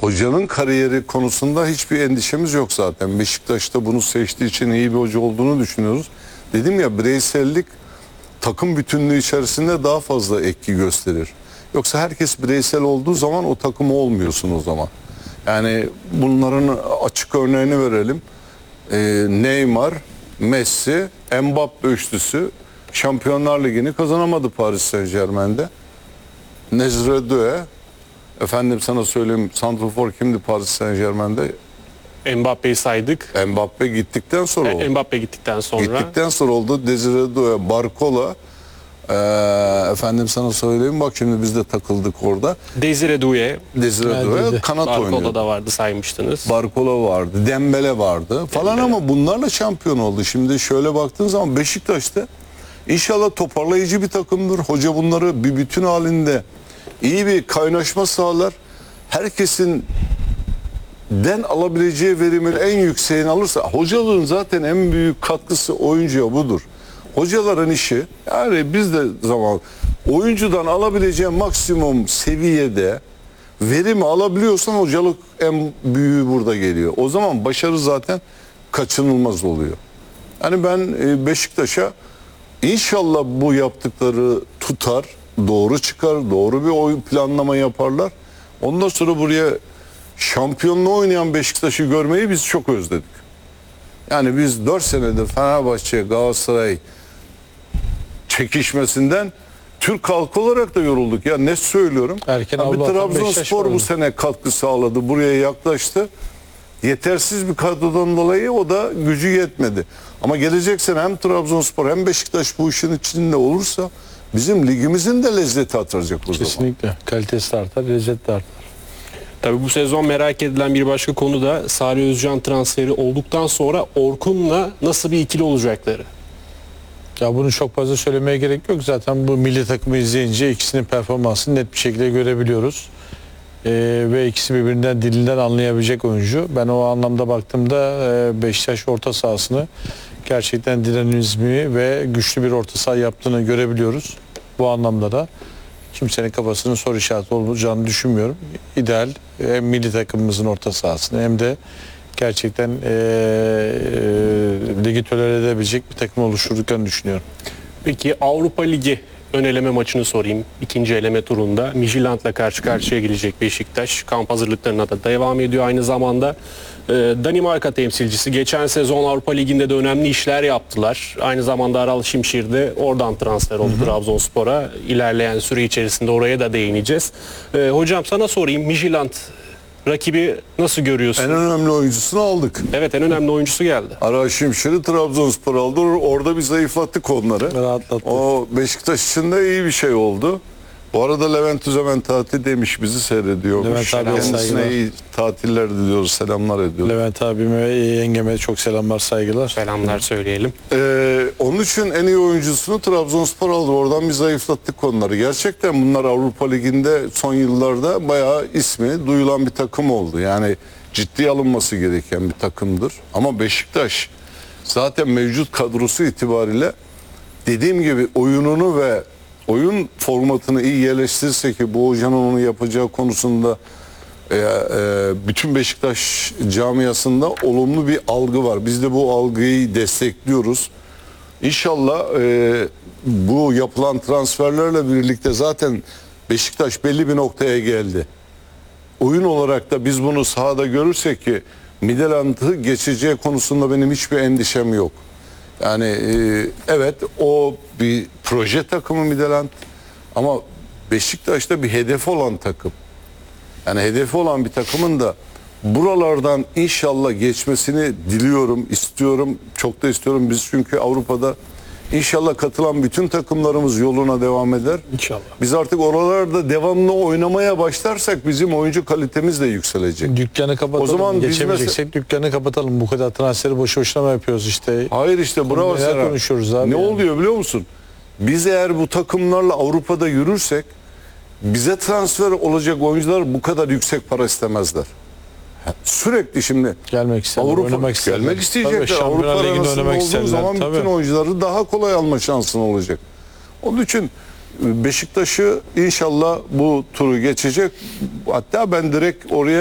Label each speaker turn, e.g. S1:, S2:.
S1: hocanın kariyeri konusunda hiçbir endişemiz yok zaten. Beşiktaş'ta bunu seçtiği için iyi bir hoca olduğunu düşünüyoruz. Dedim ya, bireysellik takım bütünlüğü içerisinde daha fazla etki gösterir. Yoksa herkes bireysel olduğu zaman o takım olmuyorsun o zaman. Yani bunların açık örneğini verelim. Neymar, Messi, Mbappe üçlüsü Şampiyonlar Ligi'ni kazanamadı Paris Saint-Germain'de. Nezredue, efendim sana söyleyeyim, santrafor kimdi Paris Saint-Germain'de?
S2: Mbappe'yi saydık.
S1: Mbappe gittikten sonra oldu.
S2: Mbappe gittikten sonra.
S1: Gittikten sonra oldu. Nezredue, Barcola, efendim sana söyleyeyim, bak şimdi biz de takıldık orada.
S2: Desire Doué.
S1: Nezredue kanat oynuyordu.
S2: Barcola da vardı, saymıştınız.
S1: Barcola vardı, Dembele vardı falan ama bunlarla şampiyon oldu. Şimdi şöyle baktığın zaman Beşiktaş'ta inşallah toparlayıcı bir takımdır. Hoca bunları bir bütün halinde iyi bir kaynaşma sağlar. Herkesin alabileceği verimin en yükseğini alırsa, hocalığın zaten en büyük katkısı oyuncuya budur. Hocaların işi, yani biz de zaman oyuncudan alabileceğin maksimum seviyede verimi alabiliyorsan hocalık en büyüğü burada geliyor. O zaman başarı zaten kaçınılmaz oluyor. Yani ben Beşiktaş'a inşallah bu yaptıkları tutar, doğru çıkar, doğru bir oyun planlama yaparlar. Ondan sonra buraya şampiyonluğu oynayan Beşiktaş'ı görmeyi biz çok özledik. Yani biz 4 senedir Fenerbahçe, Galatasaray çekişmesinden Türk halkı olarak da yorulduk. Ya ne söylüyorum? Trabzonspor bu sene katkı sağladı. Buraya yaklaştı. Yetersiz bir kadrodan dolayı o da gücü yetmedi. Ama gelecek sene hem Trabzonspor hem Beşiktaş bu işin içinde olursa bizim ligimizin de lezzeti artacak o zaman.
S3: Kesinlikle. Kalitesi de artar, lezzeti de artar.
S2: Tabii bu sezon merak edilen bir başka konu da Salih Özcan transferi olduktan sonra Orkun'la nasıl bir ikili olacakları.
S3: Ya bunu çok fazla söylemeye gerek yok. Zaten bu milli takımı izleyince ikisinin performansını net bir şekilde görebiliyoruz. Ve ikisi birbirinden dilinden anlayabilecek oyuncu. Ben o anlamda baktığımda Beşiktaş orta sahasını gerçekten dinamizmi ve güçlü bir orta saha yaptığını görebiliyoruz. Bu anlamda da kimsenin kafasının soru işareti olacağını düşünmüyorum. İdeal hem milli takımımızın orta sahasını hem de gerçekten ligi tolere edebilecek bir takım oluşturduklarını düşünüyorum.
S2: Peki Avrupa Ligi ön eleme maçını sorayım. İkinci eleme turunda Midtjylland'la karşı karşıya gelecek Beşiktaş. Kamp hazırlıklarına da devam ediyor aynı zamanda. Danimarka temsilcisi. Geçen sezon Avrupa Ligi'nde de önemli işler yaptılar. Aynı zamanda Aral Şimşir de oradan transfer oldu Trabzonspor'a. İlerleyen süre içerisinde oraya da değineceğiz. Hocam sana sorayım. Midtjylland rakibi nasıl görüyorsun?
S1: En önemli oyuncusunu aldık.
S2: Evet, en önemli oyuncusu geldi.
S1: Aral Şimşir'i Trabzonspor aldı. Orada bir zayıflattık onları.
S3: Rahatlattık.
S1: O Beşiktaş için de iyi bir şey oldu. Bu arada Levent Üzemen tatil demiş, bizi seyrediyormuş.
S3: Levent abiye
S1: Kendisine
S3: saygılar.
S1: iyi tatiller diliyoruz, selamlar ediyoruz.
S3: Levent abime ve yengeme çok selamlar, saygılar.
S2: Selamlar söyleyelim.
S1: Onun için en iyi oyuncusunu Trabzonspor aldı. Oradan bir zayıflattık onları. Gerçekten bunlar Avrupa Ligi'nde son yıllarda bayağı ismi duyulan bir takım oldu. Yani ciddiye alınması gereken bir takımdır. Ama Beşiktaş zaten mevcut kadrosu itibariyle dediğim gibi oyununu ve oyun formatını iyi yerleştirirse, ki bu hocanın onu yapacağı konusunda bütün Beşiktaş camiasında olumlu bir algı var. Biz de bu algıyı destekliyoruz. İnşallah bu yapılan transferlerle birlikte zaten Beşiktaş belli bir noktaya geldi. Oyun olarak da biz bunu sahada görürsek ki Midtjylland'ı geçeceği konusunda benim hiçbir endişem yok. Yani evet, o bir proje takımı Midtjylland ama Beşiktaş'ta bir hedefi olan takım. Yani hedefi olan bir takımın da buralardan inşallah geçmesini diliyorum, istiyorum, çok da istiyorum. Biz çünkü Avrupa'da inşallah katılan bütün takımlarımız yoluna devam eder.
S3: İnşallah.
S1: Biz artık oralarda devamlı oynamaya başlarsak bizim oyuncu kalitemiz de yükselecek.
S3: Dükkanı kapatalım.
S1: O zaman biz
S3: geçemeyeceksek dükkanı kapatalım. Bu kadar transferi boşu boşuna mı yapıyoruz işte?
S1: Hayır işte, bravo
S3: Neler
S1: Serhan.
S3: konuşuyoruz abi
S1: Ne
S3: yani?
S1: oluyor biliyor musun? Biz eğer bu takımlarla Avrupa'da yürürsek bize transfer olacak oyuncular bu kadar yüksek para istemezler. Sürekli şimdi
S3: Gelmek isterler,
S1: Avrupa
S3: oynamak isterler.
S1: gelmek isteyecekler.
S3: Tabii,
S1: Avrupa
S3: Şampiyonlar Ligi'nde
S1: arasında
S3: oynamak
S1: olduğu
S3: isterler.
S1: zaman
S3: Tabii.
S1: bütün oyuncuları daha kolay alma şansın olacak. Onun için Beşiktaş'ı inşallah bu turu geçecek. Hatta ben direkt oraya